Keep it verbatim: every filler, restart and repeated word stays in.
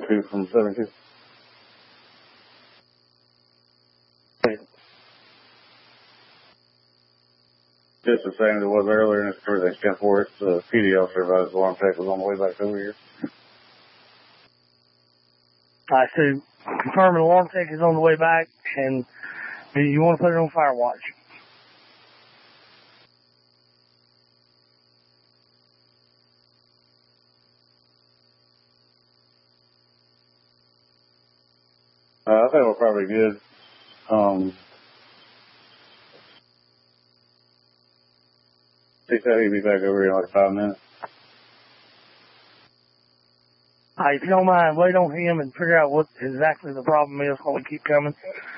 two from seventy-two. Just the same as it was earlier, and it's everything's ten four. It's the P D L survived. The alarm tech was on the way back over here. I see. Confirming alarm tech is on the way back, and you want to put it on fire watch. Uh, I think we're probably good. Um, he said he'd be back over here in like five minutes. All right, if you don't mind, wait on him and figure out what exactly the problem is while we keep coming.